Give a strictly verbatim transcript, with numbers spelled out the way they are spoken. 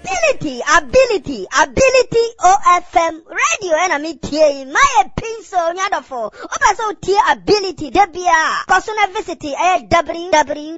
Ability, ability, ability O F M radio and I'm here. My pencil, nyadofo. Opa so tier ability, debia. Kosuna visit, eh, w w